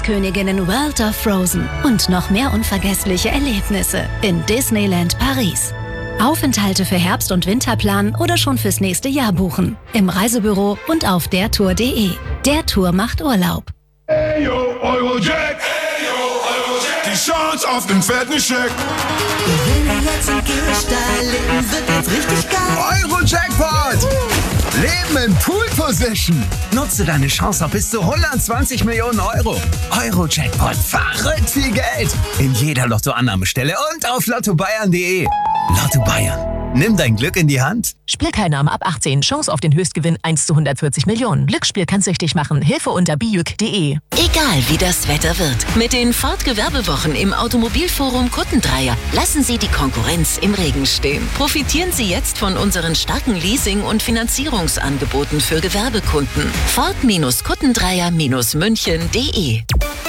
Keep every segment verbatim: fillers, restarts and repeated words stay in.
Meeresköniginnen World of Frozen und noch mehr unvergessliche Erlebnisse in Disneyland Paris. Aufenthalte für Herbst- und Winterplan oder schon fürs nächste Jahr buchen. Im Reisebüro und auf dertour punkt de. Der Tour macht Urlaub. Ayo, Eurojack. Ayo, Eurojack. Die Chance auf den fetten Scheck. Wenn wir jetzt im Gehsteig leben, wird jetzt richtig geil. Euro-Jackpot! Leben in Pool-Position. Nutze deine Chance auf bis zu hundertzwanzig Millionen Euro. Euro-Jackpot, verrückt viel Geld. In jeder Lottoannahmestelle und auf lotto bayern punkt de. Lotto Bayern. Nimm dein Glück in die Hand. Spielteilnahme ab achtzehn. Chance auf den Höchstgewinn eins zu hundertvierzig Millionen. Glücksspiel kann süchtig machen. Hilfe unter bijuk punkt de. Egal wie das Wetter wird. Mit den Ford-Gewerbewochen im Automobilforum Kuttendreier lassen Sie die Konkurrenz im Regen stehen. Profitieren Sie jetzt von unseren starken Leasing- und Finanzierungsangeboten für Gewerbekunden. Ford-Kuttendreier-München punkt de.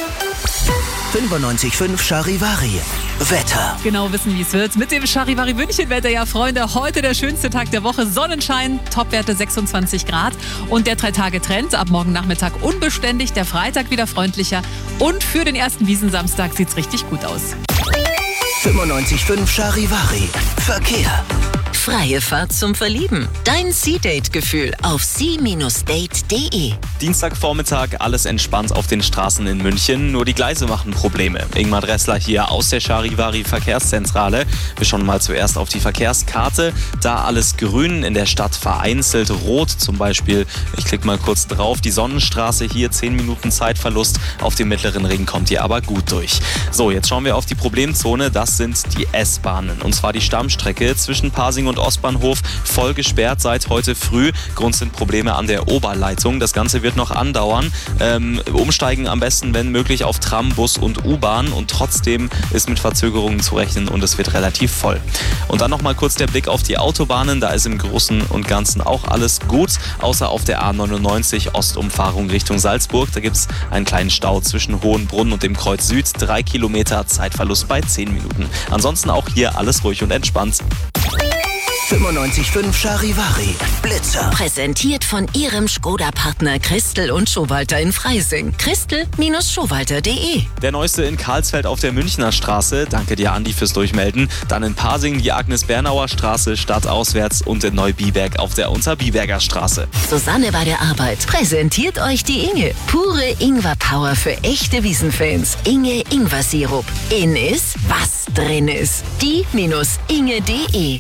fünfundneunzig Komma fünf Charivari. Wetter. Genau wissen, wie es wird. Mit dem Charivari München-Wetter, ja Freunde, heute der schönste Tag der Woche. Sonnenschein, Topwerte sechsundzwanzig Grad. Und der Drei-Tage-Trend, ab morgen Nachmittag unbeständig, der Freitag wieder freundlicher. Und für den ersten Wiesensamstag sieht's richtig gut aus. fünfundneunzig Komma fünf Charivari. Verkehr. Freie Fahrt zum Verlieben. Dein Sea-Date-Gefühl auf sea Bindestrich date punkt de. Dienstagvormittag, alles entspannt auf den Straßen in München. Nur die Gleise machen Probleme. Ingmar Dressler hier aus der Charivari Verkehrszentrale. Wir schauen mal zuerst auf die Verkehrskarte. Da alles grün, in der Stadt vereinzelt rot zum Beispiel. Ich klicke mal kurz drauf. Die Sonnenstraße hier, zehn Minuten Zeitverlust. Auf dem Mittleren Ring kommt ihr aber gut durch. So, jetzt schauen wir auf die Problemzone. Das sind die S-Bahnen. Und zwar die Stammstrecke zwischen Pasing und Ostbahnhof voll gesperrt seit heute früh. Grund sind Probleme an der Oberleitung. Das Ganze wird noch andauern. Ähm, umsteigen am besten, wenn möglich, auf Tram, Bus und U-Bahn. Und trotzdem ist mit Verzögerungen zu rechnen und es wird relativ voll. Und dann noch mal kurz der Blick auf die Autobahnen. Da ist im Großen und Ganzen auch alles gut, außer auf der A neunundneunzig Ostumfahrung Richtung Salzburg. Da gibt es einen kleinen Stau zwischen Hohenbrunn und dem Kreuz Süd. Drei Kilometer, Zeitverlust bei zehn Minuten. Ansonsten auch hier alles ruhig und entspannt. fünfundneunzig Komma fünf Charivari. Blitzer. Präsentiert von Ihrem Skoda-Partner Christel und Schowalter in Freising. Christel Schowalter punkt de. Der neueste in Karlsfeld auf der Münchner Straße. Danke dir, Andi, fürs Durchmelden. Dann in Pasing die Agnes-Bernauer Straße stadtauswärts und in Neubiberg auf der Unterbiberger Straße. Susanne bei der Arbeit präsentiert euch die Inge. Pure Ingwer-Power für echte Wiesenfans. Inge Ingwer-Sirup. In ist, was drin ist. die Inge punkt de.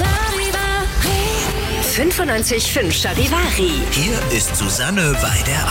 fünfundneunzig Komma fünf Charivari. Hier ist Susanne bei der